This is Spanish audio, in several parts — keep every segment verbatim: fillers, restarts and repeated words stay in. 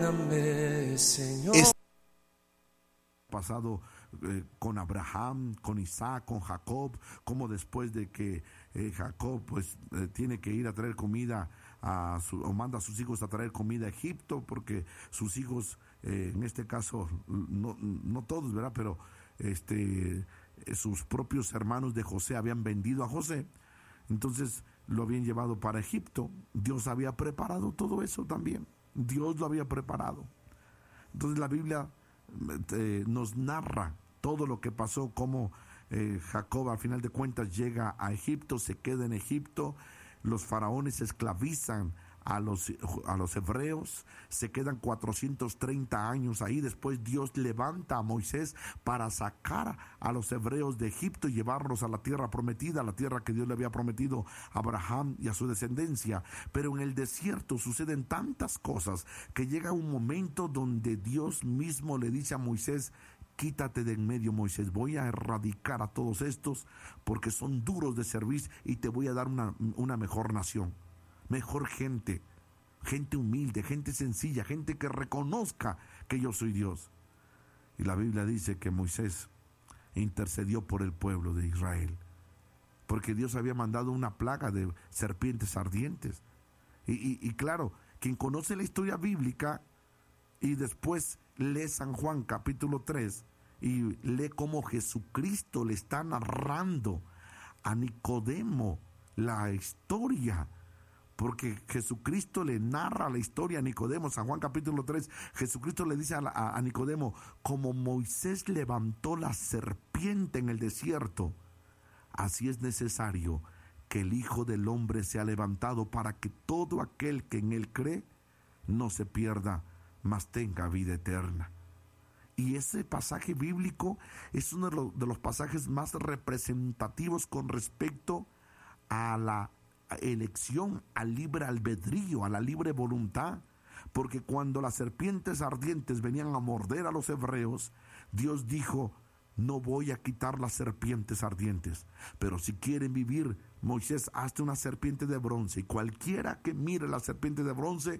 Lléname, Señor. Es pasado eh, con Abraham, con Isaac, con Jacob, como después de que eh, Jacob pues eh, tiene que ir a traer comida a su, o manda a sus hijos a traer comida a Egipto, porque sus hijos, eh, en este caso, no, no todos, ¿verdad? Pero este, sus propios hermanos de José habían vendido a José, entonces lo habían llevado para Egipto. Dios había preparado todo eso también, Dios lo había preparado. Entonces la Biblia eh, nos narra todo lo que pasó, cómo eh, Jacob al final de cuentas llega a Egipto, se queda en Egipto, los faraones esclavizan a los, a los hebreos, se quedan cuatrocientos treinta años ahí. Después Dios levanta a Moisés para sacar a los hebreos de Egipto y llevarlos a la tierra prometida, a la tierra que Dios le había prometido a Abraham y a su descendencia. Pero en el desierto suceden tantas cosas que llega un momento donde Dios mismo le dice a Moisés: quítate de en medio, Moisés, voy a erradicar a todos estos porque son duros de servir y te voy a dar una, una mejor nación, mejor gente, gente humilde, gente sencilla, gente que reconozca que yo soy Dios. Y la Biblia dice que Moisés intercedió por el pueblo de Israel, porque Dios había mandado una plaga de serpientes ardientes. Y, y, y claro, quien conoce la historia bíblica y después lee San Juan capítulo tres y lee cómo Jesucristo le está narrando a Nicodemo la historia, porque Jesucristo le narra la historia a Nicodemo. San Juan capítulo tres, Jesucristo le dice a, a, a Nicodemo: como Moisés levantó la serpiente en el desierto, así es necesario que el Hijo del Hombre sea levantado, para que todo aquel que en él cree no se pierda, mas tenga vida eterna. Y ese pasaje bíblico es uno de los, de los pasajes más representativos con respecto a la elección, al libre albedrío, a la libre voluntad. Porque cuando las serpientes ardientes venían a morder a los hebreos, Dios dijo: no voy a quitar las serpientes ardientes, pero si quieren vivir, Moisés, hazte una serpiente de bronce, y cualquiera que mire la serpiente de bronce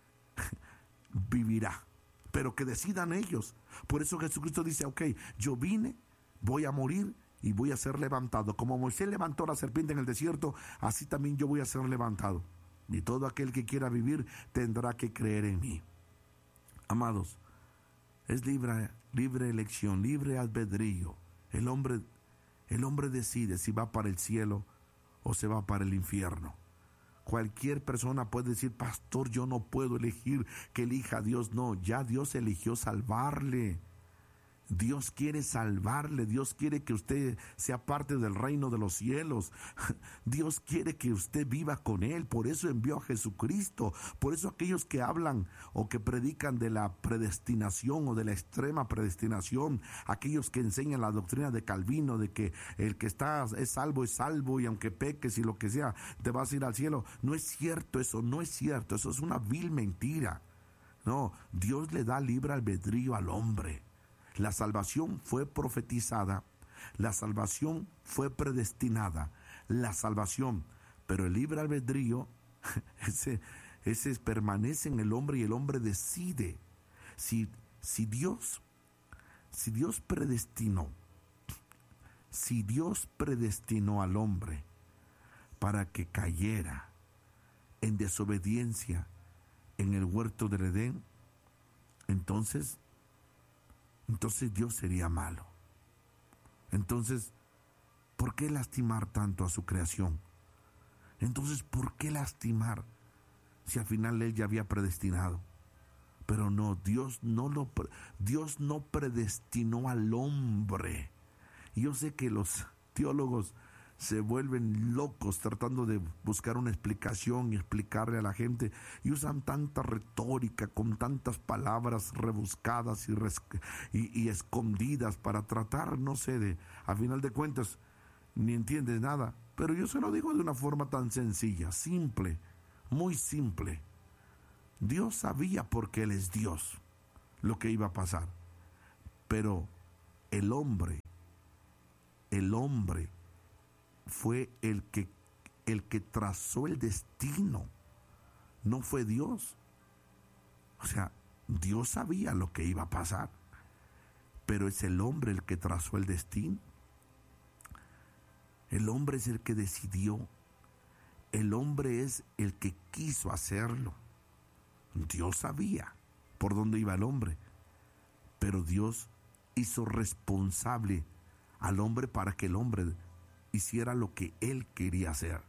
vivirá, pero que decidan ellos. Por eso Jesucristo dice: ok, yo vine, voy a morir y voy a ser levantado. Como Moisés levantó la serpiente en el desierto, así también yo voy a ser levantado. Y todo aquel que quiera vivir tendrá que creer en mí. Amados, es libre, libre elección, libre albedrío. El hombre, el hombre decide si va para el cielo o se va para el infierno. Cualquier persona puede decir: pastor, yo no puedo elegir, que elija a Dios. No, ya Dios eligió salvarle. Dios quiere salvarle, Dios quiere que usted sea parte del reino de los cielos. Dios quiere que usted viva con Él, por eso envió a Jesucristo. Por eso aquellos que hablan o que predican de la predestinación o de la extrema predestinación, aquellos que enseñan la doctrina de Calvino, de que el que está es salvo es salvo, y aunque peques y lo que sea, te vas a ir al cielo. No es cierto eso, no es cierto, eso es una vil mentira. No, Dios le da libre albedrío al hombre. La salvación fue profetizada, la salvación fue predestinada, la salvación, pero el libre albedrío, ese, ese permanece en el hombre, y el hombre decide. Si, si Dios, si Dios predestinó, si Dios predestinó al hombre para que cayera en desobediencia en el huerto del Edén, entonces Entonces Dios sería malo. Entonces, ¿por qué lastimar tanto a su creación? Entonces, ¿por qué lastimar si al final Él ya había predestinado? Pero no, Dios no lo, Dios no predestinó al hombre. Y yo sé que los teólogos se vuelven locos tratando de buscar una explicación y explicarle a la gente, y usan tanta retórica con tantas palabras rebuscadas y, res, y, y escondidas para tratar, no sé, de, a final de cuentas ni entiendes nada. Pero yo se lo digo de una forma tan sencilla, simple, muy simple. Dios sabía, porque Él es Dios, lo que iba a pasar, pero el hombre el hombre fue el que, el que trazó el destino, no fue Dios. O sea, Dios sabía lo que iba a pasar, pero es el hombre el que trazó el destino. El hombre es el que decidió. El hombre es el que quiso hacerlo. Dios sabía por dónde iba el hombre, pero Dios hizo responsable al hombre para que el hombre hiciera lo que él quería hacer.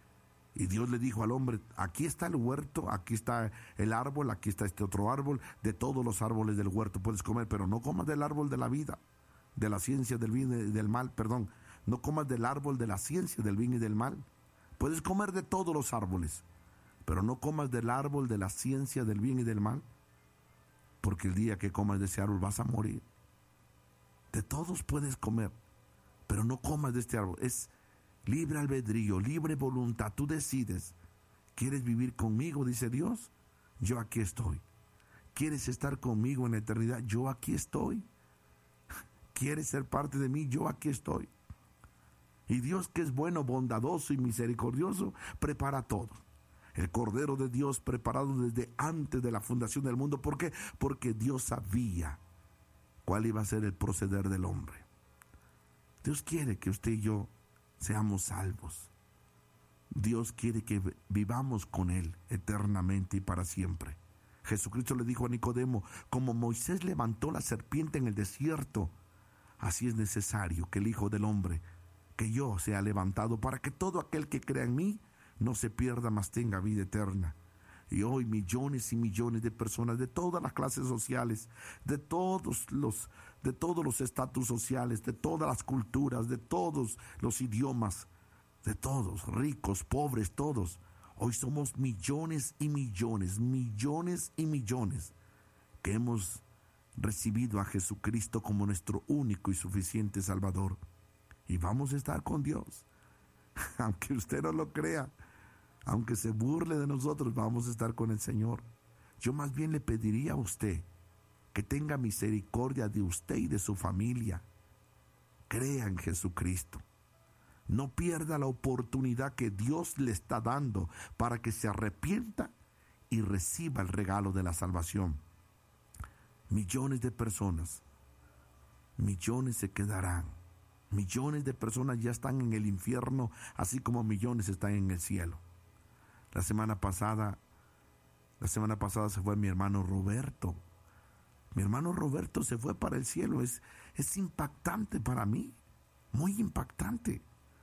Y Dios le dijo al hombre, aquí está el huerto, aquí está el árbol, aquí está este otro árbol, de todos los árboles del huerto puedes comer, pero no comas del árbol de la vida, de la ciencia del bien y del mal, perdón, no comas del árbol de la ciencia del bien y del mal. Puedes comer de todos los árboles, pero no comas del árbol de la ciencia del bien y del mal, porque el día que comas de ese árbol vas a morir. De todos puedes comer, pero no comas de este árbol. Es libre albedrío, libre voluntad. Tú decides. ¿Quieres vivir conmigo? Dice Dios. Yo aquí estoy. ¿Quieres estar conmigo en la eternidad? Yo aquí estoy. ¿Quieres ser parte de mí? Yo aquí estoy. Y Dios, que es bueno, bondadoso y misericordioso, prepara todo. El Cordero de Dios preparado desde antes de la fundación del mundo. ¿Por qué? Porque Dios sabía cuál iba a ser el proceder del hombre. Dios quiere que usted y yo seamos salvos. Dios quiere que vivamos con Él eternamente y para siempre. Jesucristo le dijo a Nicodemo, como Moisés levantó la serpiente en el desierto, así es necesario que el Hijo del Hombre, que yo sea levantado, para que todo aquel que crea en mí no se pierda, mas tenga vida eterna. Y hoy millones y millones de personas de todas las clases sociales, de todos los de todos los estatus sociales, de todas las culturas, de todos los idiomas, de todos, ricos, pobres, todos. Hoy somos millones y millones, millones y millones que hemos recibido a Jesucristo como nuestro único y suficiente Salvador. Y vamos a estar con Dios. Aunque usted no lo crea, aunque se burle de nosotros, vamos a estar con el Señor. Yo más bien le pediría a usted que tenga misericordia de usted y de su familia. Crea en Jesucristo. No pierda la oportunidad que Dios le está dando para que se arrepienta y reciba el regalo de la salvación. Millones de personas, millones se quedarán. Millones de personas ya están en el infierno, así como millones están en el cielo. La semana pasada, la semana pasada se fue mi hermano Roberto. Mi hermano Roberto se fue para el cielo. Es, es impactante para mí, muy impactante.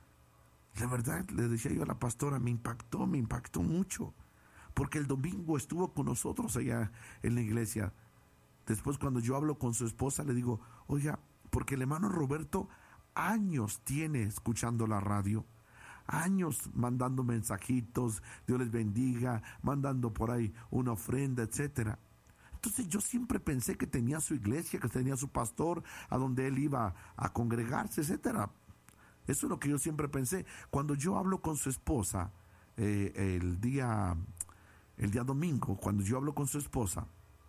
La verdad, le decía yo a la pastora, me impactó, me impactó mucho. Porque el domingo estuvo con nosotros allá en la iglesia. Después, cuando yo hablo con su esposa, le digo, oiga, porque el hermano Roberto años tiene escuchando la radio, años mandando mensajitos, Dios les bendiga, mandando por ahí una ofrenda, etcétera. Entonces yo siempre pensé que tenía su iglesia, que tenía su pastor, a donde él iba a congregarse, etcétera. Eso es lo que yo siempre pensé. Cuando yo hablo con su esposa, eh, el día, el día domingo, cuando yo hablo con su esposa,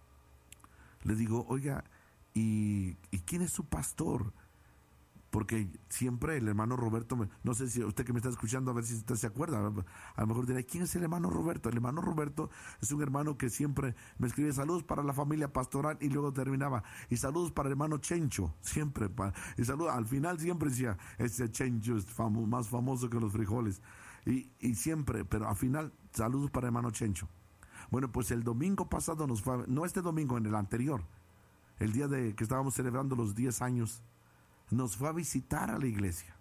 le digo, oiga, ¿y, ¿y quién es su pastor? Porque siempre el hermano Roberto, no sé si usted que me está escuchando, a ver si usted se acuerda, a lo mejor dirá, ¿quién es el hermano Roberto? El hermano Roberto es un hermano que siempre me escribe saludos para la familia pastoral y luego terminaba, y saludos para el hermano Chencho, siempre, para, y saludos, al final siempre decía, ese Chencho es famo, más famoso que los frijoles, y, y siempre, pero al final, saludos para el hermano Chencho. Bueno, pues el domingo pasado nos fue, no este domingo, en el anterior, el día de que estábamos celebrando los diez años, nos fue a visitar a la iglesia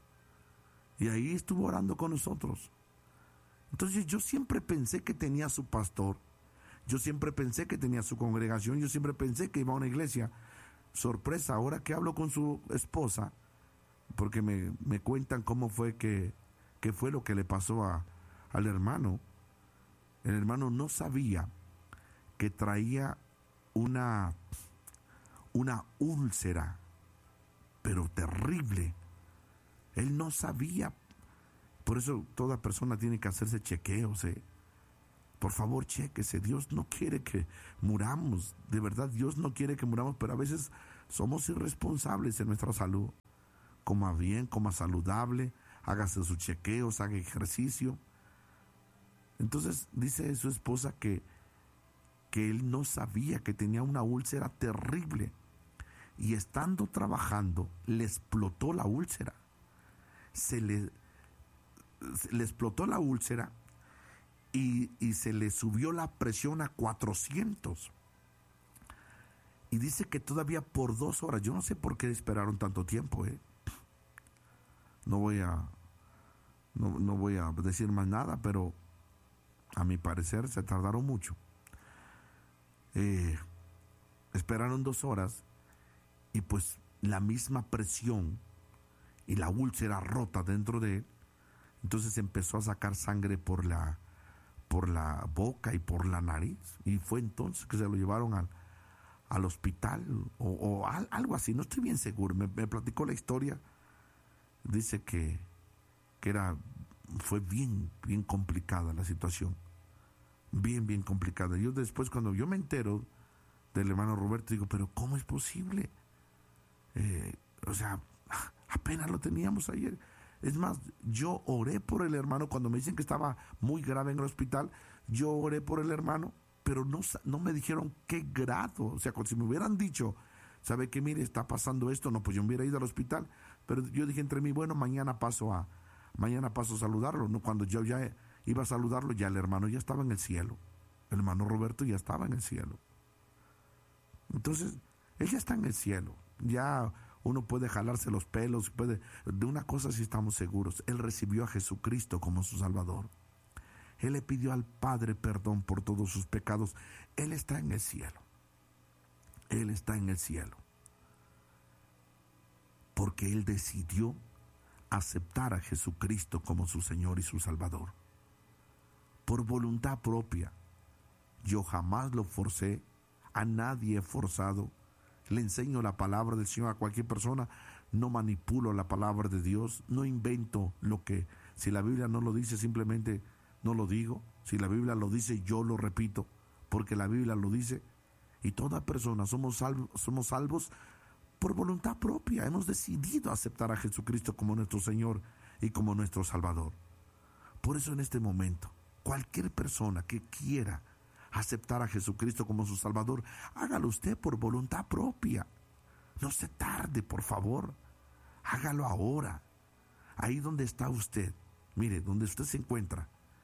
y ahí estuvo orando con nosotros. Entonces yo siempre pensé que tenía su pastor, yo siempre pensé que tenía su congregación, yo siempre pensé que iba a una iglesia. Sorpresa, ahora que hablo con su esposa, porque me, me cuentan cómo fue que, que fue lo que le pasó a, al hermano. El hermano no sabía que traía una, una úlcera, pero terrible. Él no sabía. Por eso toda persona tiene que hacerse chequeos. ¿eh? Por favor, chéquese. Dios no quiere que muramos. De verdad, Dios no quiere que muramos, pero a veces somos irresponsables en nuestra salud. Coma bien, coma saludable, hágase sus chequeos, haga ejercicio. Entonces dice su esposa que que él no sabía que tenía una úlcera terrible. Y estando trabajando, le explotó la úlcera. Se le, se le explotó la úlcera y, y se le subió la presión a cuatrocientos. Y dice que todavía por dos horas, yo no sé por qué esperaron tanto tiempo, ¿eh? No voy a, no, no voy a decir más nada, pero a mi parecer se tardaron mucho. Eh, esperaron dos horas y pues la misma presión y la úlcera rota dentro de él, entonces empezó a sacar sangre por la, por la boca y por la nariz, y fue entonces que se lo llevaron al, al hospital o, o al, algo así, no estoy bien seguro. Me, me platicó la historia, dice que, que era, fue bien, bien complicada la situación, bien, bien complicada. Yo después, cuando yo me entero del hermano Roberto, digo, pero ¿cómo es posible? Eh, o sea, apenas lo teníamos ayer. Es más, yo oré por el hermano cuando me dicen que estaba muy grave en el hospital. Yo oré por el hermano, pero no, no me dijeron qué grado. O sea, si me hubieran dicho, ¿sabe qué? Mire, está pasando esto, no, pues yo me hubiera ido al hospital. Pero yo dije entre mí, bueno, mañana paso a mañana paso a saludarlo. No, cuando yo ya iba a saludarlo, ya el hermano ya estaba en el cielo. El hermano Roberto ya estaba en el cielo. Entonces, él ya está en el cielo. Ya uno puede jalarse los pelos, puede, de una cosa sí estamos seguros: él recibió a Jesucristo como su Salvador. Él le pidió al Padre perdón por todos sus pecados. Él está en el cielo. Él está en el cielo. Porque él decidió aceptar a Jesucristo como su Señor y su Salvador. Por voluntad propia. Yo jamás lo forcé, a nadie he forzado. Le enseño la palabra del Señor a cualquier persona. No manipulo la palabra de Dios. No invento lo que, si la Biblia no lo dice, simplemente no lo digo. Si la Biblia lo dice, yo lo repito, porque la Biblia lo dice. Y toda persona somos salvos, somos salvos por voluntad propia. Hemos decidido aceptar a Jesucristo como nuestro Señor y como nuestro Salvador. Por eso en este momento, cualquier persona que quiera aceptar a Jesucristo como su Salvador, hágalo usted por voluntad propia. No se tarde, por favor. Hágalo ahora. Ahí donde está usted, mire, donde usted se encuentra,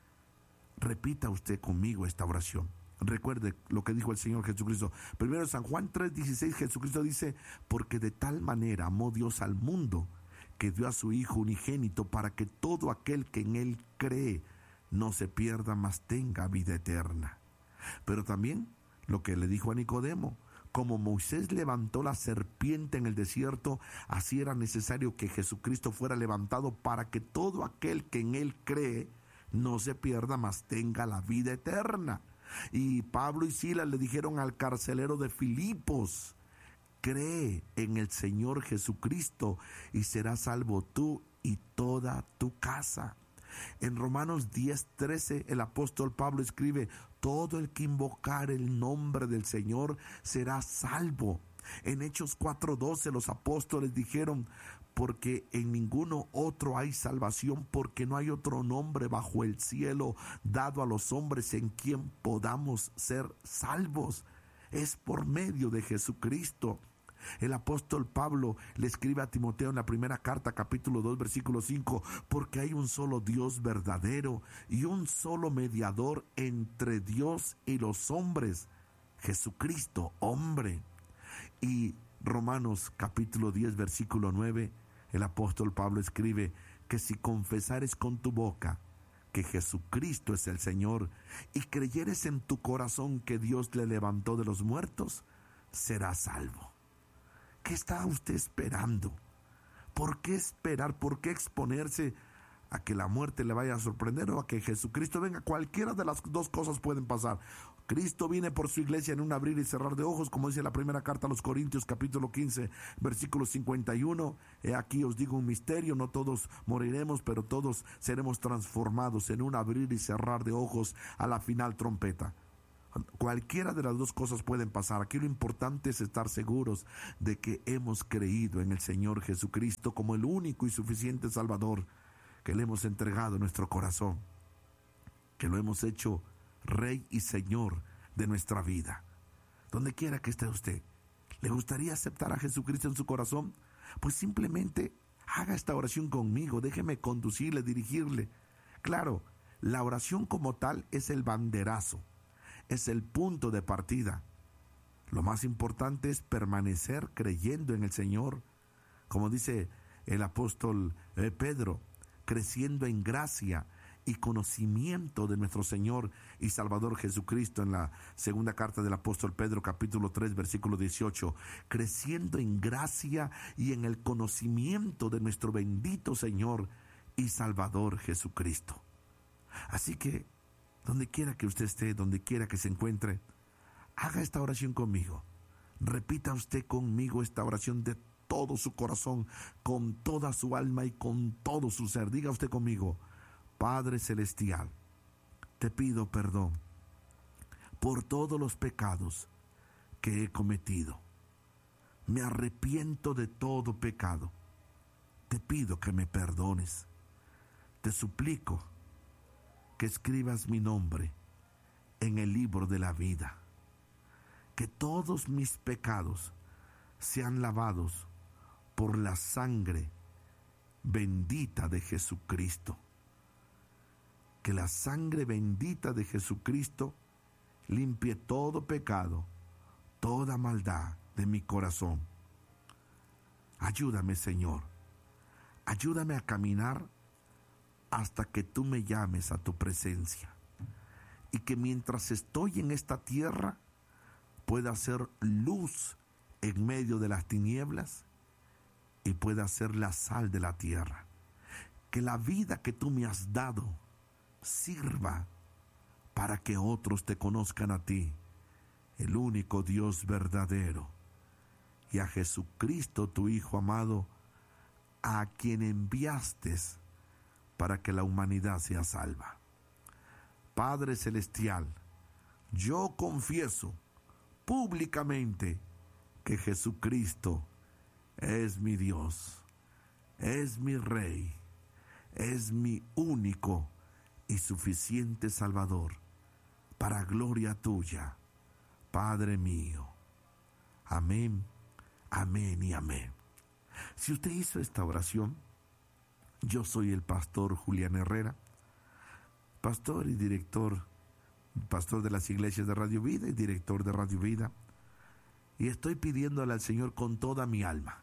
repita usted conmigo esta oración. Recuerde lo que dijo el Señor Jesucristo. Primero, San Juan tres dieciséis, Jesucristo dice: porque de tal manera amó Dios al mundo, que dio a su Hijo unigénito, para que todo aquel que en Él cree no se pierda, mas tenga vida eterna. Pero también lo que le dijo a Nicodemo: como Moisés levantó la serpiente en el desierto, así era necesario que Jesucristo fuera levantado, para que todo aquel que en Él cree no se pierda, mas tenga la vida eterna. Y Pablo y Silas le dijeron al carcelero de Filipos: cree en el Señor Jesucristo y serás salvo tú y toda tu casa. En Romanos diez trece, el apóstol Pablo escribe: todo el que invocar el nombre del Señor será salvo. En Hechos cuatro doce, los apóstoles dijeron: porque en ninguno otro hay salvación, porque no hay otro nombre bajo el cielo dado a los hombres en quien podamos ser salvos. Es por medio de Jesucristo. El apóstol Pablo le escribe a Timoteo en la primera carta, capítulo dos, versículo cinco: porque hay un solo Dios verdadero y un solo mediador entre Dios y los hombres, Jesucristo, hombre. Y Romanos capítulo diez, versículo nueve, el apóstol Pablo escribe que si confesares con tu boca que Jesucristo es el Señor y creyeres en tu corazón que Dios le levantó de los muertos, serás salvo. ¿Qué está usted esperando? ¿Por qué esperar? ¿Por qué exponerse a que la muerte le vaya a sorprender o a que Jesucristo venga? Cualquiera de las dos cosas pueden pasar. Cristo viene por su iglesia en un abrir y cerrar de ojos, como dice la primera carta a los Corintios, capítulo quince, versículo cincuenta y uno. He aquí os digo un misterio: no todos moriremos, pero todos seremos transformados en un abrir y cerrar de ojos a la final trompeta. Cualquiera de las dos cosas pueden pasar. Aquí lo importante es estar seguros de que hemos creído en el Señor Jesucristo como el único y suficiente Salvador, que le hemos entregado nuestro corazón, que lo hemos hecho Rey y Señor de nuestra vida. Donde quiera que esté usted, ¿le gustaría aceptar a Jesucristo en su corazón? Pues simplemente haga esta oración conmigo, déjeme conducirle, dirigirle. Claro, la oración como tal es el banderazo, es el punto de partida. Lo más importante es permanecer creyendo en el Señor, como dice el apóstol eh, Pedro, creciendo en gracia y conocimiento de nuestro Señor y Salvador Jesucristo, en la segunda carta del apóstol Pedro, capítulo tres, versículo dieciocho, creciendo en gracia y en el conocimiento de nuestro bendito Señor y Salvador Jesucristo. Así que, donde quiera que usted esté, donde quiera que se encuentre, haga esta oración conmigo. Repita usted conmigo esta oración de todo su corazón, con toda su alma y con todo su ser. Diga usted conmigo: Padre Celestial, te pido perdón por todos los pecados que he cometido. Me arrepiento de todo pecado. Te pido que me perdones. Te suplico que escribas mi nombre en el libro de la vida. Que todos mis pecados sean lavados por la sangre bendita de Jesucristo. Que la sangre bendita de Jesucristo limpie todo pecado, toda maldad de mi corazón. Ayúdame, Señor. Ayúdame a caminar hasta que tú me llames a tu presencia. Y que mientras estoy en esta tierra pueda ser luz en medio de las tinieblas y pueda ser la sal de la tierra. Que la vida que tú me has dado sirva para que otros te conozcan a ti, el único Dios verdadero, y a Jesucristo, tu Hijo amado, a quien enviaste para que la humanidad sea salva. Padre Celestial, yo confieso públicamente que Jesucristo es mi Dios, es mi Rey, es mi único y suficiente Salvador, para gloria tuya, Padre mío. Amén, amén y amén. Si usted hizo esta oración, yo soy el pastor Julián Herrera, pastor y director, pastor de las iglesias de Radio Vida y director de Radio Vida, y estoy pidiéndole al Señor con toda mi alma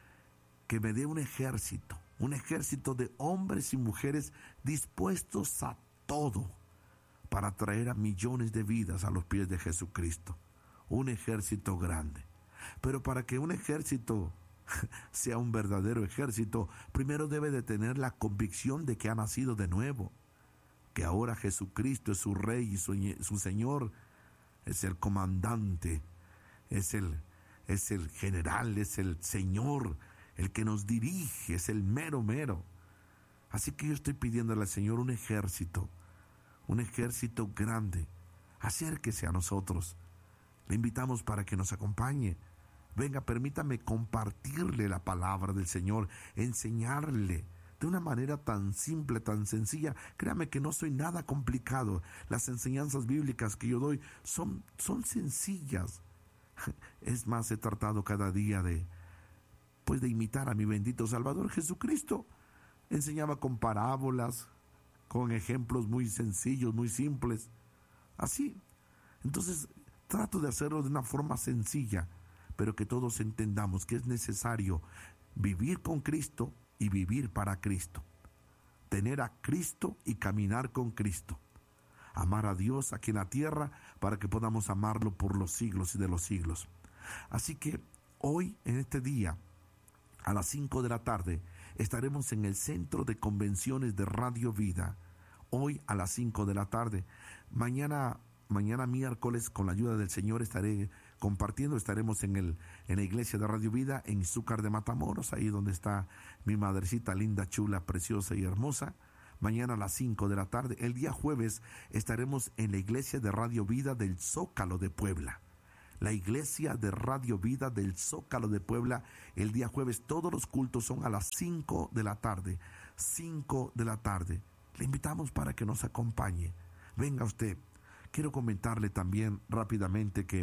que me dé un ejército, un ejército de hombres y mujeres dispuestos a todo para traer a millones de vidas a los pies de Jesucristo. Un ejército grande. Pero para que un ejército sea un verdadero ejército, primero debe de tener la convicción de que ha nacido de nuevo, que ahora Jesucristo es su Rey y su, su Señor, es el comandante, es el, es el general, es el Señor, el que nos dirige, es el mero mero. Así que yo estoy pidiéndole al Señor un ejército, un ejército grande. Acérquese a nosotros. Le invitamos para que nos acompañe. Venga, permítame compartirle la palabra del Señor, enseñarle de una manera tan simple, tan sencilla. Créame que no soy nada complicado. Las enseñanzas bíblicas que yo doy son, son sencillas. Es más, he tratado cada día de, pues de imitar a mi bendito Salvador Jesucristo. Enseñaba con parábolas, con ejemplos muy sencillos, muy simples. Así. Entonces, trato de hacerlo de una forma sencilla, pero que todos entendamos que es necesario vivir con Cristo y vivir para Cristo. Tener a Cristo y caminar con Cristo. Amar a Dios aquí en la tierra para que podamos amarlo por los siglos y de los siglos. Así que hoy, en este día, a las cinco de la tarde, estaremos en el Centro de Convenciones de Radio Vida. Hoy a las cinco de la tarde. Mañana, mañana miércoles, con la ayuda del Señor, estaré compartiendo. Estaremos en, el, en la iglesia de Radio Vida, en Izúcar de Matamoros, ahí donde está mi madrecita linda, chula, preciosa y hermosa. Mañana a las cinco de la tarde. El día jueves estaremos en la iglesia de Radio Vida del Zócalo de Puebla. La iglesia de Radio Vida del Zócalo de Puebla, el día jueves. Todos los cultos son a las cinco de la tarde. cinco de la tarde. Le invitamos para que nos acompañe. Venga usted, quiero comentarle también rápidamente que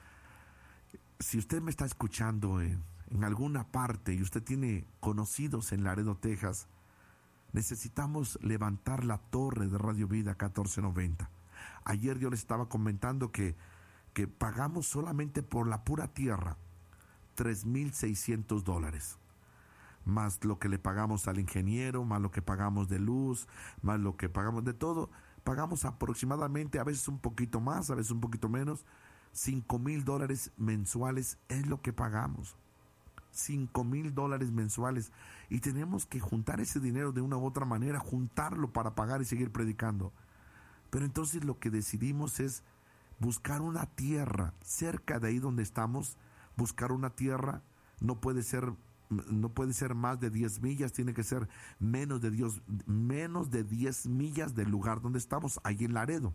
si usted me está escuchando en, en alguna parte y usted tiene conocidos en Laredo, Texas, necesitamos levantar la torre de Radio Vida catorce noventa. Ayer yo les estaba comentando que, que pagamos solamente por la pura tierra tres mil seiscientos dólares. Más lo que le pagamos al ingeniero, más lo que pagamos de luz, más lo que pagamos de todo. Pagamos aproximadamente, a veces un poquito más, a veces un poquito menos, cinco mil dólares mensuales es lo que pagamos. cinco mil dólares mensuales. Y tenemos que juntar ese dinero de una u otra manera, juntarlo para pagar y seguir predicando. Pero entonces lo que decidimos es buscar una tierra cerca de ahí donde estamos, buscar una tierra, no puede ser, no puede ser más de diez millas, tiene que ser menos de diez, menos de diez millas del lugar donde estamos, ahí en Laredo,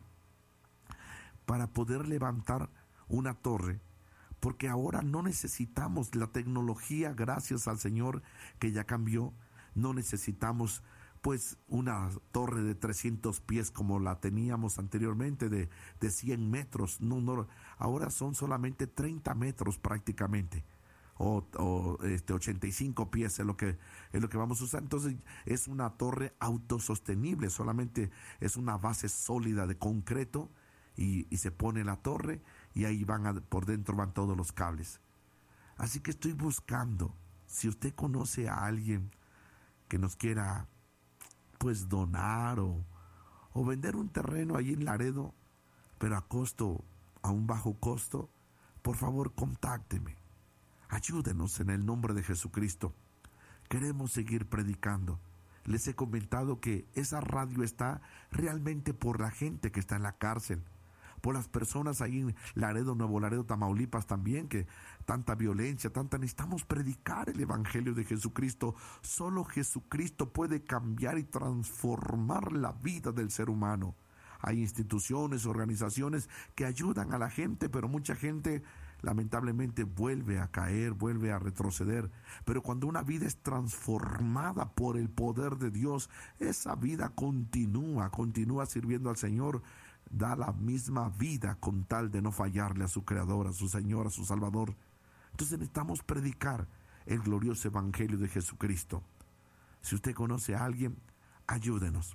para poder levantar una torre, porque ahora no necesitamos la tecnología, gracias al Señor que ya cambió, no necesitamos pues una torre de trescientos pies como la teníamos anteriormente de, de cien metros, no, no, ahora son solamente treinta metros prácticamente, o, o este, ochenta y cinco pies es lo, que, es lo que vamos a usar. Entonces es una torre autosostenible, solamente es una base sólida de concreto y, y se pone la torre y ahí van a, por dentro van todos los cables. Así que estoy buscando, si usted conoce a alguien que nos quiera pues donar o, o vender un terreno ahí en Laredo, pero a costo, a un bajo costo, por favor contácteme. Ayúdenos en el nombre de Jesucristo. Queremos seguir predicando. Les he comentado que esa radio está realmente por la gente que está en la cárcel, por las personas ahí en Laredo, Nuevo Laredo, Tamaulipas también, que tanta violencia, tanta necesitamos predicar el Evangelio de Jesucristo. Solo Jesucristo puede cambiar y transformar la vida del ser humano. Hay instituciones, organizaciones que ayudan a la gente, pero mucha gente lamentablemente vuelve a caer, vuelve a retroceder. Pero cuando una vida es transformada por el poder de Dios, esa vida continúa, continúa sirviendo al Señor, da la misma vida con tal de no fallarle a su Creador, a su Señor, a su Salvador. Entonces necesitamos predicar el glorioso Evangelio de Jesucristo. Si usted conoce a alguien, ayúdenos.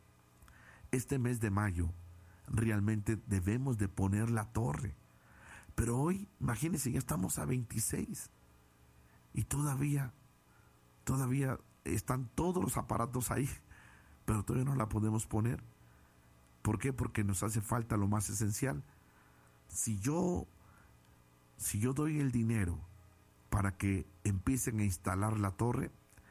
Este mes de mayo realmente debemos de poner la torre. Pero hoy, imagínense, ya estamos a veintiséis y todavía, todavía están todos los aparatos ahí, pero todavía no la podemos poner. ¿Por qué? Porque nos hace falta lo más esencial. Si yo, si yo doy el dinero para que empiecen a instalar la torre,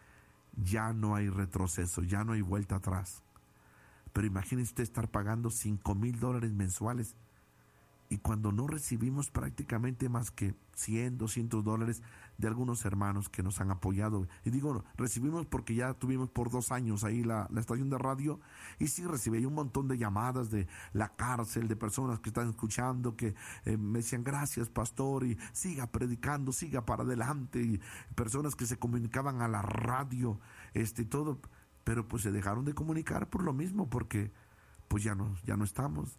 ya no hay retroceso, ya no hay vuelta atrás. Pero imagínese usted estar pagando cinco mil dólares mensuales y cuando no recibimos prácticamente más que cien, doscientos dólares de algunos hermanos que nos han apoyado. Y digo, recibimos porque ya tuvimos por dos años ahí la, la estación de radio, y sí recibí un montón de llamadas de la cárcel, de personas que están escuchando, que eh, me decían, gracias pastor, y siga predicando, siga para adelante, y personas que se comunicaban a la radio, este, todo, pero pues se dejaron de comunicar por lo mismo, porque pues ya no, ya no estamos.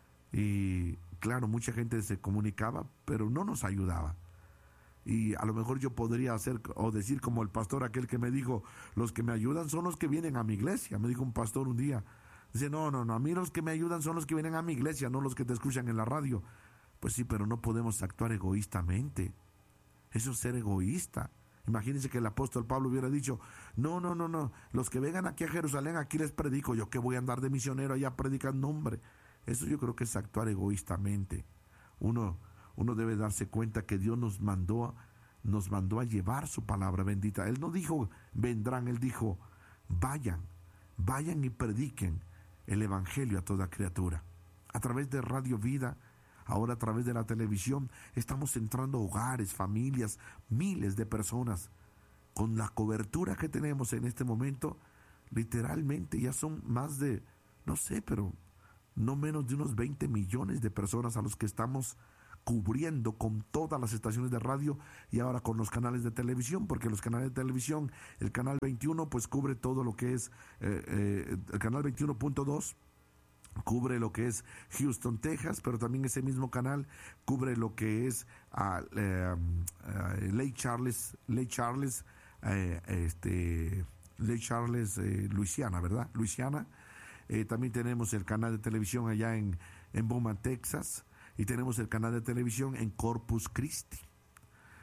Y claro, mucha gente se comunicaba, pero no nos ayudaba. Y a lo mejor yo podría hacer o decir como el pastor aquel que me dijo, los que me ayudan son los que vienen a mi iglesia. Me dijo un pastor un día, dice, no, no, no, a mí los que me ayudan son los que vienen a mi iglesia, no los que te escuchan en la radio. Pues sí, pero no podemos actuar egoístamente. Eso es ser egoísta. Imagínense que el apóstol Pablo hubiera dicho, no, no, no, no, los que vengan aquí a Jerusalén, aquí les predico, yo que voy a andar de misionero allá predicando, hombre. Eso yo creo que es actuar egoístamente. Uno, uno debe darse cuenta que Dios nos mandó, nos mandó a llevar su palabra bendita. Él no dijo, vendrán, Él dijo, vayan, vayan y prediquen el Evangelio a toda criatura. A través de Radio Vida, ahora a través de la televisión, estamos entrando a hogares, familias, miles de personas. Con la cobertura que tenemos en este momento, literalmente ya son más de, no sé, pero no menos de unos veinte millones de personas a los que estamos cubriendo con todas las estaciones de radio y ahora con los canales de televisión, porque los canales de televisión, el canal veintiuno pues cubre todo lo que es eh, eh, el canal veintiuno punto dos, cubre lo que es Houston, Texas, pero también ese mismo canal cubre lo que es uh, uh, uh, Lake Charles, Lake Charles, uh, este, Lake Charles, eh, Luisiana, ¿verdad? Luisiana. Eh, también tenemos el canal de televisión allá en, en Beaumont, Texas, y tenemos el canal de televisión en Corpus Christi.